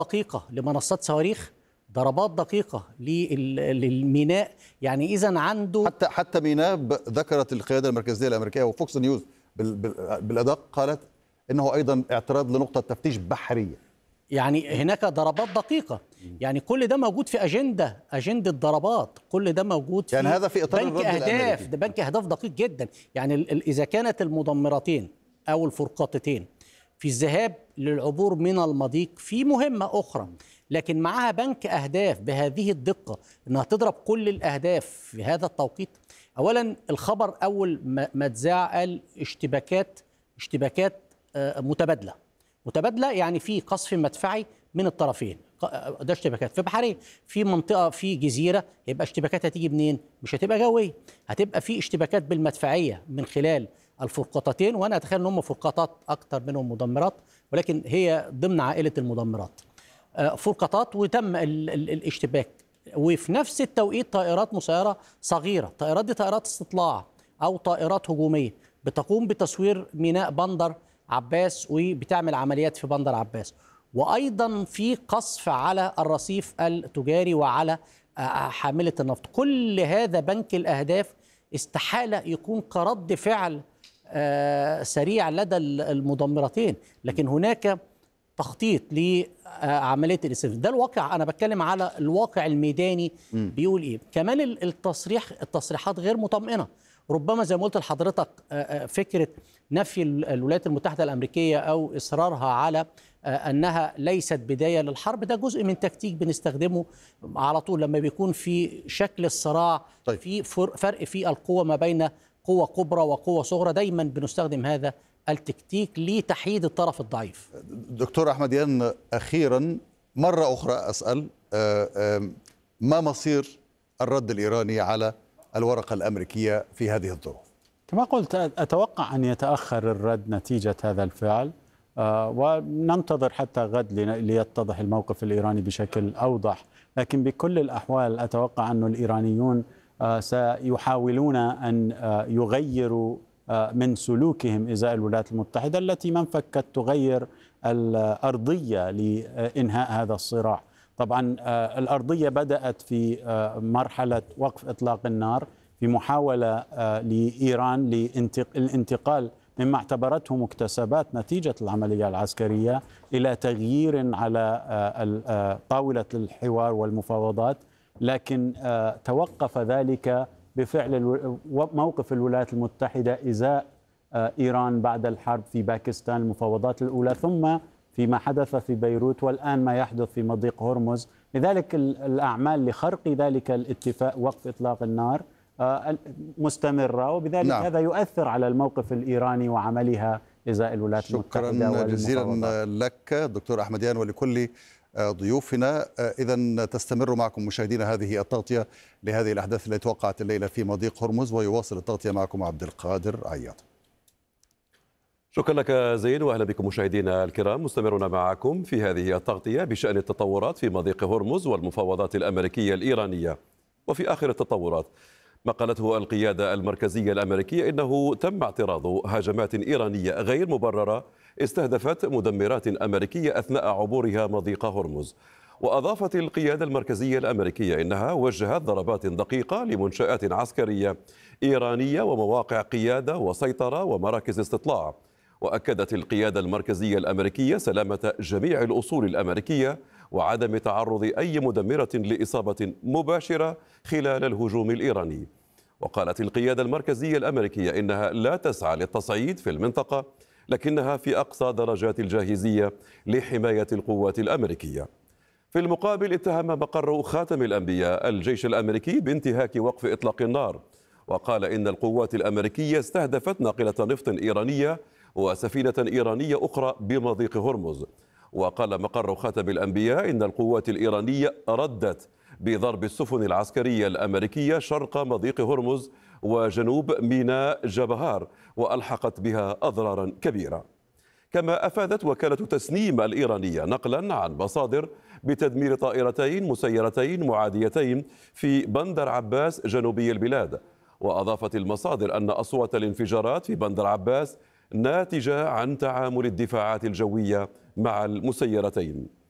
دقيقة لمنصات صواريخ، ضربات دقيقة للميناء. يعني إذا عنده حتى ميناء ذكرت القيادة المركزية الأمريكية وفوكس نيوز بالأدق قالت إنه أيضا اعتراض لنقطة تفتيش بحرية. يعني هناك ضربات دقيقة، يعني كل ده موجود في أجندة ضربات، كل ده موجود في يعني هذا في إطار بنك الرد أهداف. الأمريكي. ده بنك أهداف دقيق جدا. يعني إذا كانت المدمرتين أو الفرقاطتين في الذهاب للعبور من المضيق في مهمة أخرى، لكن معها بنك أهداف بهذه الدقة إنها تضرب كل الأهداف في هذا التوقيت. أولا الخبر أول ما اتذاع قال اشتباكات متبادلة، يعني في قصف مدفعي من الطرفين. ده اشتباكات في بحرية، في منطقة، في جزيرة، يبقى اشتباكات هتيجي منين؟ مش هتبقى جوية، هتبقى في اشتباكات بالمدفعية من خلال الفرقاطتين، وأنا أتخيل أن هم فرقاطات أكتر منهم مدمرات، ولكن هي ضمن عائلة المدمرات. فرقاطات وتم الاشتباك. وفي نفس التوقيت طائرات مسيرة صغيرة، الطائرات دي طائرات استطلاع أو طائرات هجومية بتقوم بتصوير ميناء بندر عباس وبتعمل عمليات في بندر عباس. وأيضا في قصف على الرصيف التجاري وعلى حاملة النفط. كل هذا بنك الأهداف استحالة يكون كرد فعل سريع لدى المدمرتين، لكن هناك تخطيط لعملية الاستنزاف. ده الواقع، أنا بتكلم على الواقع الميداني. بيقول إيه؟ كمان التصريحات غير مطمئنة. ربما زي ما قلت لحضرتك فكرة نفي الولايات المتحدة الأمريكية أو إصرارها على أنها ليست بداية للحرب، ده جزء من تكتيك بنستخدمه على طول لما بيكون في شكل الصراع. طيب. في فرق في القوة ما بين قوة كبرى وقوة صغرى، دايما بنستخدم هذا التكتيك لتحييد الطرف الضعيف. دكتور أحمديان، أخيرا مرة أخرى أسأل ما مصير الرد الإيراني على الورقة الأمريكية في هذه الظروف؟ كما قلت أتوقع أن يتأخر الرد نتيجة هذا الفعل، وننتظر حتى غد ليتضح الموقف الإيراني بشكل أوضح. لكن بكل الأحوال أتوقع أن الإيرانيون سيحاولون أن يغيروا من سلوكهم إزاء الولايات المتحدة التي ما انفكت تغير الأرضية لإنهاء هذا الصراع. طبعا الأرضية بدأت في مرحلة وقف إطلاق النار في محاولة لإيران للانتقال مما اعتبرته مكتسبات نتيجة العملية العسكرية إلى تغيير على طاولة الحوار والمفاوضات، لكن توقف ذلك بفعل موقف الولايات المتحدة إزاء إيران بعد الحرب في باكستان، المفاوضات الأولى، ثم فيما حدث في بيروت، والآن ما يحدث في مضيق هرمز. لذلك الأعمال لخرق ذلك الاتفاق وقف إطلاق النار مستمرة، وبذلك نعم. هذا يؤثر على الموقف الإيراني وعملها إزاء الولايات المتحدة. شكرا جزيلا لك دكتور أحمديان ولكل ضيوفنا. إذن تستمر معكم مشاهدينا هذه التغطية لهذه الأحداث التي توقعت الليلة في مضيق هرمز، ويواصل التغطية معكم عبد القادر عياض. شكرا لك زين، واهلا بكم مشاهدينا الكرام. مستمرون معكم في هذه التغطية بشأن التطورات في مضيق هرمز والمفاوضات الأمريكية الإيرانية. وفي آخر التطورات ما قالته القيادة المركزية الأمريكية إنه تم اعتراض هجمات إيرانية غير مبررة استهدفت مدمرات أمريكية أثناء عبورها مضيق هرمز. وأضافت القيادة المركزية الأمريكية إنها وجهت ضربات دقيقة لمنشآت عسكرية إيرانية ومواقع قيادة وسيطرة ومراكز استطلاع. وأكدت القيادة المركزية الأمريكية سلامة جميع الأصول الأمريكية وعدم تعرض أي مدمرة لإصابة مباشرة خلال الهجوم الإيراني. وقالت القيادة المركزية الأمريكية إنها لا تسعى للتصعيد في المنطقة، لكنها في أقصى درجات الجاهزية لحماية القوات الأمريكية. في المقابل اتهم مقر خاتم الأنبياء الجيش الأمريكي بانتهاك وقف إطلاق النار، وقال إن القوات الأمريكية استهدفت ناقلة نفط إيرانية وسفينة إيرانية أخرى بمضيق هرمز. وقال مقر خاتم الأنبياء إن القوات الإيرانية ردت بضرب السفن العسكرية الأمريكية شرق مضيق هرمز وجنوب ميناء جبهار، وألحقت بها أضرارا كبيرة. كما أفادت وكالة تسنيم الإيرانية نقلا عن مصادر بتدمير طائرتين مسيرتين معاديتين في بندر عباس جنوبي البلاد. وأضافت المصادر أن أصوات الانفجارات في بندر عباس ناتجة عن تعامل الدفاعات الجوية مع المسيرتين.